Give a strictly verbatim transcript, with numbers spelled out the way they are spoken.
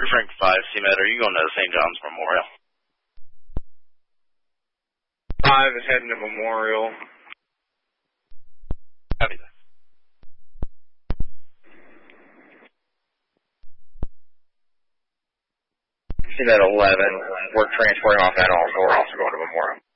You're Frank five, C Med. Are you going to Saint John's Memorial? five is heading to Memorial. Copy that. C Med eleven, we're transferring off that also. We're also going to Memorial.